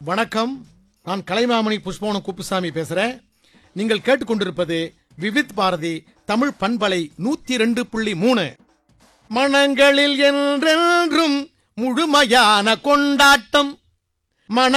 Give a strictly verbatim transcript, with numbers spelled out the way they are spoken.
வணக்கம், நான் கலைமாமணி புஷ்பவனம் குப்புசாமி பேசுறேன். நீங்கள் கேட்டுக்கொண்டிருப்பது விவித் பாரதி தமிழ் பண்பலை நூத்தி ரெண்டு புள்ளி மூணு. மனங்களில் என்றென்றும் முழுமையான கொண்டாட்டம். மன